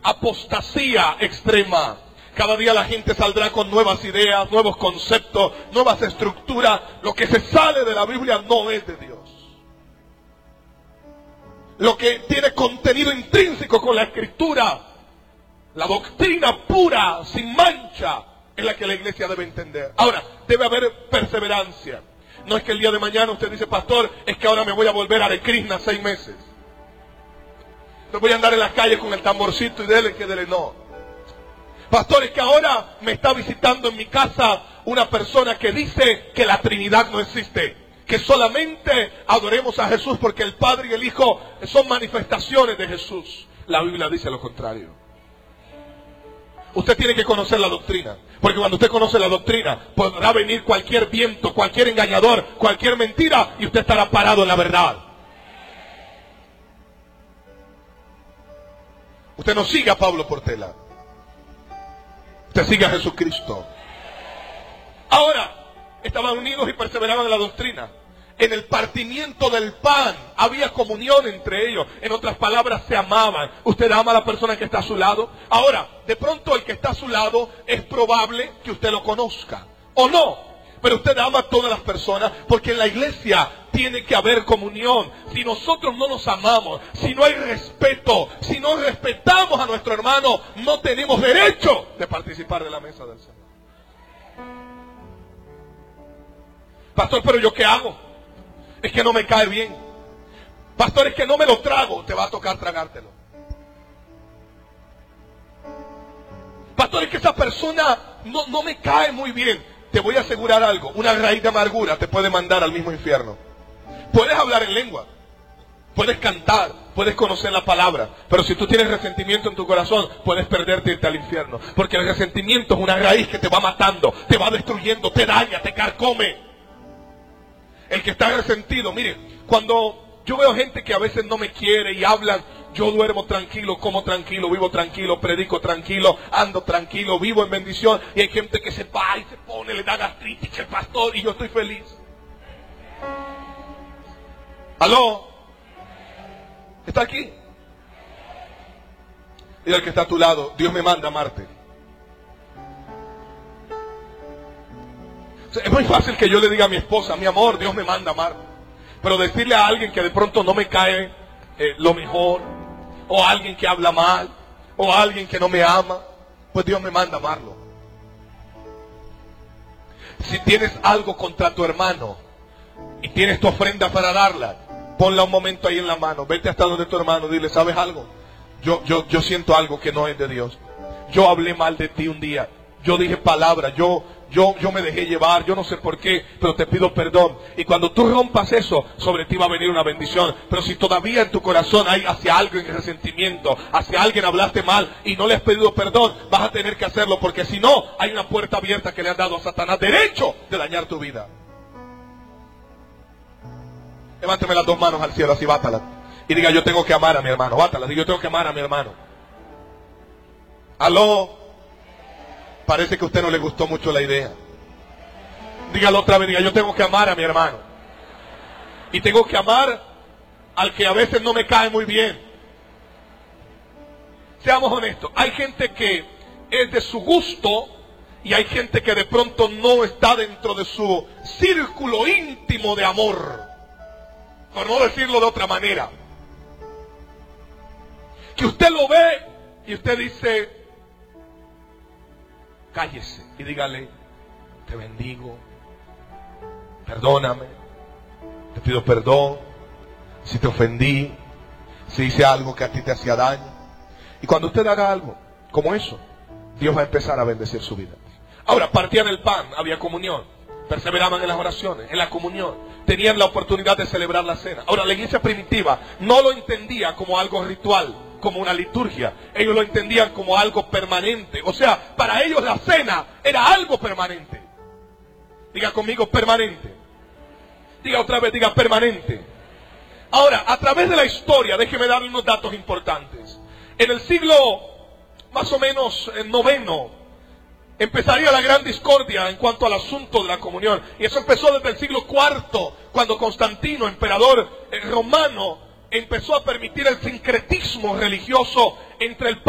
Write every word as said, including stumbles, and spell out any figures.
apostasía extrema. Cada día la gente saldrá con nuevas ideas, nuevos conceptos, nuevas estructuras. Lo que se sale de la Biblia no es de Dios. Lo que tiene contenido intrínseco con la Escritura, la doctrina pura, sin mancha, es la que la iglesia debe entender. Ahora, debe haber perseverancia. No es que el día de mañana usted dice, pastor, es que ahora me voy a volver a Hare Krishna seis meses. No voy a andar en las calles con el tamborcito y dele que dele, no. Pastor, es que ahora me está visitando en mi casa una persona que dice que la Trinidad no existe, que solamente adoremos a Jesús porque el Padre y el Hijo son manifestaciones de Jesús. La Biblia dice lo contrario. Usted tiene que conocer la doctrina, porque cuando usted conoce la doctrina, podrá venir cualquier viento, cualquier engañador, cualquier mentira, y usted estará parado en la verdad. Usted no sigue a Pablo Portela. Usted sigue a Jesucristo. Ahora, estaban unidos y perseveraban en la doctrina. En el partimiento del pan había comunión entre ellos. En otras palabras, se amaban. Usted ama a la persona que está a su lado. Ahora, de pronto el que está a su lado es probable que usted lo conozca. O no. Pero usted ama a todas las personas, porque en la iglesia tiene que haber comunión. Si nosotros no nos amamos, si no hay respeto, si no respetamos a nuestro hermano, no tenemos derecho de participar de la mesa del Señor. Pastor, pero ¿yo qué hago? Es que no me cae bien. Pastor, es que no me lo trago. Te va a tocar tragártelo. Pastor, es que esa persona no, no me cae muy bien. Te voy a asegurar algo, una raíz de amargura te puede mandar al mismo infierno. Puedes hablar en lengua, puedes cantar, puedes conocer la palabra, pero si tú tienes resentimiento en tu corazón, puedes perderte y irte al infierno. Porque el resentimiento es una raíz que te va matando, te va destruyendo, te daña, te carcome. El que está resentido, mire, cuando yo veo gente que a veces no me quiere y hablan, yo duermo tranquilo, como tranquilo, vivo tranquilo, predico tranquilo, ando tranquilo, vivo en bendición. Y hay gente que se va y se pone, le da gastritis al pastor y yo estoy feliz. ¿Aló? ¿Está aquí? Y el que está a tu lado, Dios me manda a amarte. O sea, es muy fácil que yo le diga a mi esposa, mi amor, Dios me manda a amar. Pero decirle a alguien que de pronto no me cae eh, lo mejor, o a alguien que habla mal, o a alguien que no me ama, pues Dios me manda a amarlo. Si tienes algo contra tu hermano y tienes tu ofrenda para darla, ponla un momento ahí en la mano, vete hasta donde tu hermano, dile, ¿sabes algo? Yo, yo, yo siento algo que no es de Dios. Yo hablé mal de ti un día, yo dije palabras, yo... Yo, yo me dejé llevar, yo no sé por qué, pero te pido perdón. Y cuando tú rompas eso, sobre ti va a venir una bendición. Pero si todavía en tu corazón hay hacia alguien resentimiento, hacia alguien hablaste mal y no le has pedido perdón, vas a tener que hacerlo, porque si no, hay una puerta abierta que le han dado a Satanás derecho de dañar tu vida. Levánteme las dos manos al cielo, así bátalas. Y diga, yo tengo que amar a mi hermano, bátalas, diga, yo tengo que amar a mi hermano. Aló. Parece que a usted no le gustó mucho la idea. Dígalo otra vez, diga, yo tengo que amar a mi hermano. Y tengo que amar al que a veces no me cae muy bien. Seamos honestos, hay gente que es de su gusto y hay gente que de pronto no está dentro de su círculo íntimo de amor. Por no decirlo de otra manera. Que usted lo ve y usted dice... Cállese y dígale, te bendigo, perdóname, te pido perdón, si te ofendí, si hice algo que a ti te hacía daño. Y cuando usted haga algo como eso, Dios va a empezar a bendecir su vida. Ahora, partían el pan, había comunión, perseveraban en las oraciones, en la comunión, tenían la oportunidad de celebrar la cena. Ahora, la iglesia primitiva no lo entendía como algo ritual, como una liturgia. Ellos lo entendían como algo permanente. O sea, para ellos la cena era algo permanente. Diga conmigo, permanente. Diga otra vez, diga permanente. Ahora, a través de la historia, déjeme darle unos datos importantes. En el siglo más o menos eh, noveno, empezaría la gran discordia en cuanto al asunto de la comunión. Y eso empezó desde el siglo cuarto, cuando Constantino, emperador eh, romano, empezó a permitir el sincretismo religioso entre el